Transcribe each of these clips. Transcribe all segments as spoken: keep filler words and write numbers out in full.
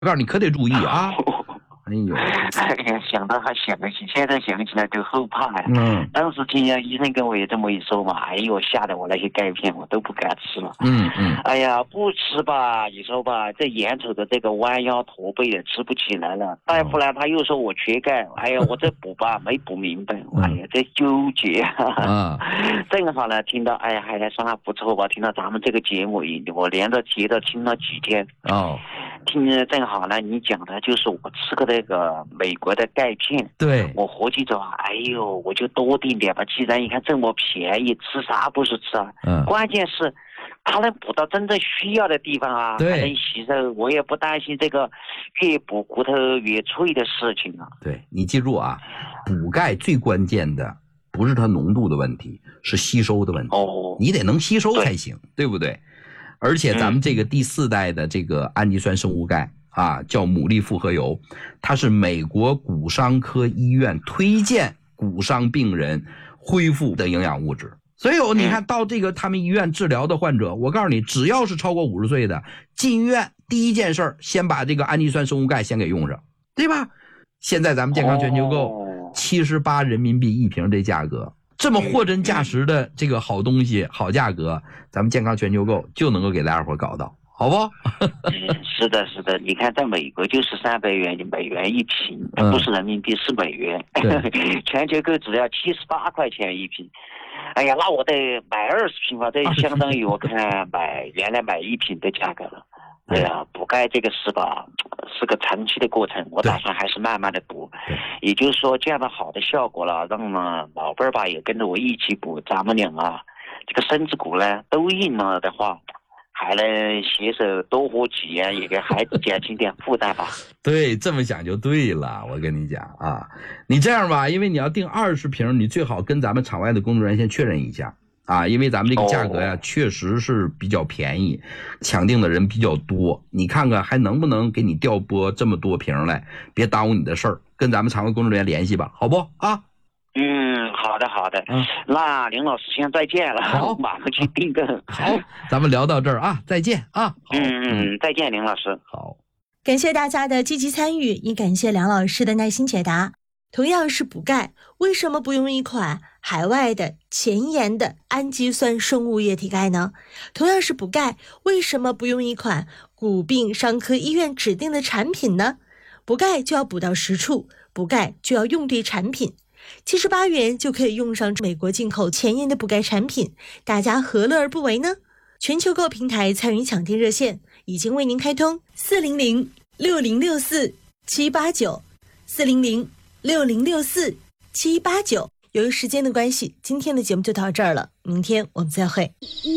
我告诉你可得注意啊。哎呦， 哎呀，想到还想起，现在想起来都后怕呀。 嗯， 当时听医生跟我也这么一说嘛，哎呦，吓得我那些钙片我都不敢吃了。 嗯嗯， 哎呀，不吃吧，你说吧，这眼瞅着这个弯腰驼背的吃不起来了。大夫呢，他又说我缺钙，哎呀，我这补吧没补明白，哎呀，这纠结啊。正好呢，听到，哎呀，还还算还不错吧，听到咱们这个节目，我连着接着听了几天。 哦。 听着正好呢，你讲的就是我吃个那个美国的钙片， 对， 我合计着，哎呦，我就多订点吧。既然你看这么便宜，吃啥不是吃啊？嗯，关键是它能补到真正需要的地方啊， 对， 还能吸收，我也不担心这个越补骨头越脆的事情啊。 对，你记住啊，补钙最关键的不是它浓度的问题，是吸收的问题。哦，你得能吸收才行， 对, 对不对？而且咱们这个第四代的这个氨基酸生物钙啊，叫牡蛎复合油，它是美国骨伤科医院推荐骨伤病人恢复的营养物质。所以你看到这个他们医院治疗的患者，我告诉你，只要是超过五十岁的，进医院第一件事先把这个氨基酸生物钙先给用上，对吧？现在咱们健康全球购七十八人民币一瓶这价格。这么货真价实的这个好东西，好价格，咱们健康全球购就能够给大家伙搞到，好不好？ 嗯，是的，是的。你看，在美国就是三百元美元一瓶，不是人民币，是美元。全球购只要七十八块钱一瓶。哎呀，那我得买二十瓶吧，这相当于我看买原来买一瓶的价格了。哎呀，补钙这个事吧，是个长期的过程，我打算还是慢慢的补。也就是说，这样的好的效果了，让呢老辈儿吧也跟着我一起补，咱们俩啊，这个身子骨呢都硬了的话，还能携手多活几年，也给孩子减轻点负担吧。 对，这么想就对了。我跟你讲啊，你这样吧，因为你要订二十瓶，你最好跟咱们场外的工作人员先确认一下。啊，因为咱们这个价格呀，确实是比较便宜，抢订的人比较多。你看看还能不能给你调拨这么多瓶来，别耽误你的事儿。跟咱们场外工作人员联系吧，好不啊？ 嗯，好的好的。嗯，那林老师先再见了，好，马上去订购。 好，咱们聊到这儿啊，再见啊。 嗯嗯，再见，林老师。 好， 感谢大家的积极参与，也感谢梁老师的耐心解答。同样是补钙，为什么不用一款海外的前沿的氨基酸生物液体钙呢？同样是补钙，为什么不用一款骨病伤科医院指定的产品呢？补钙就要补到实处，补钙就要用对产品。七十八元就可以用上美国进口前沿的补钙产品，大家何乐而不为呢？全球购平台参与抢订热线已经为您开通，四零零六零六四七八九，四零零六零六四七八九。由于时间的关系，今天的节目就到这儿了，明天我们再会。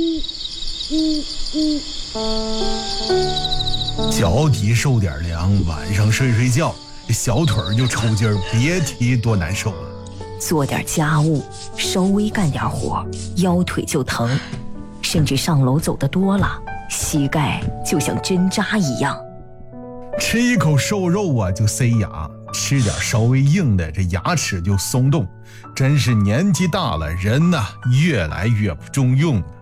脚底受点凉，晚上睡睡觉，小腿就抽筋儿，别提多难受了。 做点家务，稍微干点活，腰腿就疼，甚至上楼走得多了，膝盖就像针扎一样。 吃一口瘦肉啊就塞牙，吃点稍微硬的，这牙齿就松动，真是年纪大了，人呐、啊、越来越不中用了。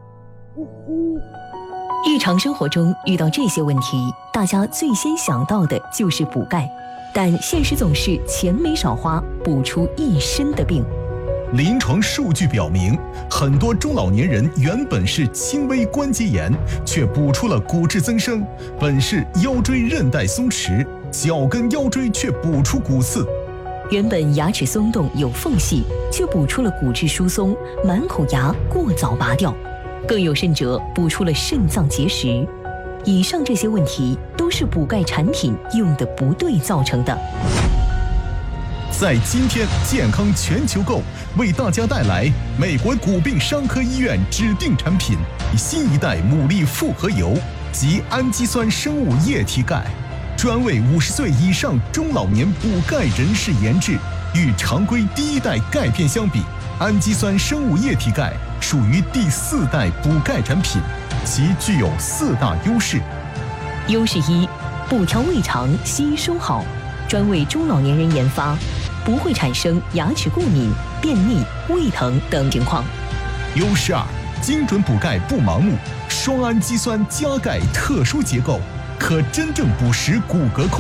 日常生活中遇到这些问题，大家最先想到的就是补钙，但现实总是钱没少花，补出一身的病。 临床数据表明，很多中老年人原本是轻微关节炎，却补出了骨质增生；本是腰椎韧带松弛，脚跟腰椎却补出骨刺； 原本牙齿松动有缝隙，却补出了骨质疏松，满口牙过早拔掉；更有甚者，补出了肾脏结石。以上这些问题都是补钙产品用的不对造成的。 在今天健康全球购为大家带来美国骨病伤科医院指定产品新一代牡蛎复合油及氨基酸生物液体钙，专为五十岁以上中老年补钙人士研制。与常规第一代钙片相比，氨基酸生物液体钙属于第四代补钙产品，其具有四大优势。 优势一，补调胃肠，吸收好，专为中老年人研发，不会产生牙齿过敏、便秘、胃疼等情况。 优势二，精准补钙不盲目，双氨基酸加钙特殊结构， 可真正补实骨骼空